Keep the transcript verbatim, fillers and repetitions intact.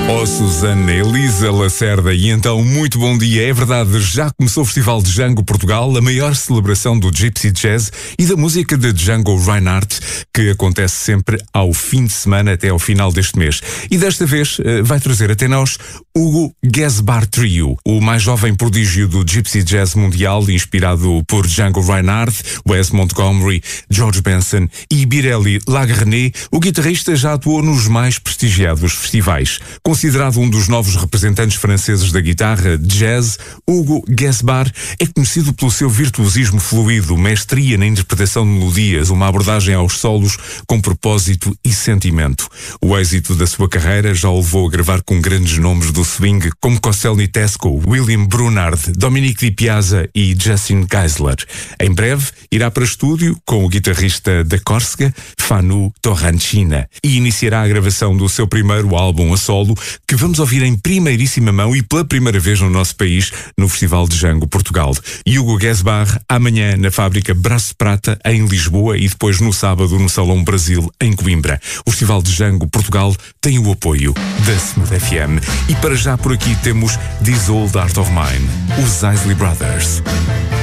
Oh, Susana, Elisa Lacerda, e então, muito bom dia. É verdade, já começou o Festival de Django Portugal, a maior celebração do Gypsy Jazz e da música de Django Reinhardt, que acontece sempre ao fim de semana, até ao final deste mês. E desta vez vai trazer até nós Hugo Gesbar Trio, o mais jovem prodígio do Gypsy Jazz mundial, inspirado por Django Reinhardt, Wes Montgomery, George Benson e Biréli Lagarné. O guitarrista já atuou nos mais prestigiados festivais. Considerado um dos novos representantes franceses da guitarra jazz, Hugo Gesbar é conhecido pelo seu virtuosismo fluido, mestria na interpretação de melodias, uma abordagem aos solos com propósito e sentimento. O êxito da sua carreira já o levou a gravar com grandes nomes do swing como Cossel Nitesco, William Brunard, Dominique Di Piazza e Justin Geisler. Em breve irá para estúdio com o guitarrista da Córsega, Fanu Torrancina, e iniciará a gravação do seu primeiro álbum a solo, que vamos ouvir em primeiríssima mão e pela primeira vez no nosso país no Festival de Django Portugal. Hugo Gesbar, amanhã na fábrica Braço de Prata, em Lisboa, e depois no sábado no Salão Brasil, em Coimbra. O Festival de Django Portugal tem o apoio da Smooth F M. E para já por aqui temos This Old Art of Mine, os Isley Brothers.